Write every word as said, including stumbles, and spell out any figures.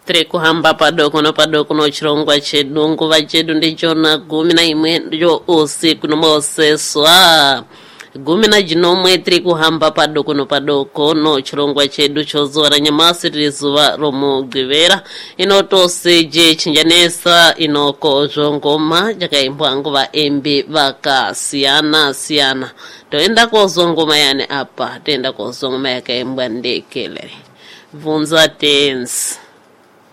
tiri kuhamba padoko no padoko no chirongwa chedu nguva chedu ndichona gumi na imwe ndicho usiku nomoseswa gumi na jinomwe tiri kuhamba padoko no padoko no chirongwa chedu chozuva ranyamasi tiri zuva romugwivera inotoseje chinjanesa inokozvo ngoma jakaimbwa nguva embi vakasiyana siyana toenda kozwa ngoma yane apa toenda kozwa ngoma yakaimbwa ndekelere bvunza tenzi